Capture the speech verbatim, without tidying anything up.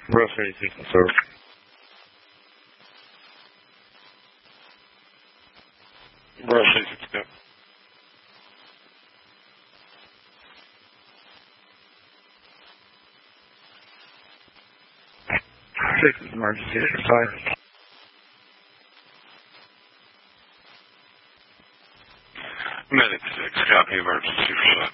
Rush eighty-six, sir. Rush eighty-six, go. Six is emergency exercise. Medic six, copy emergency for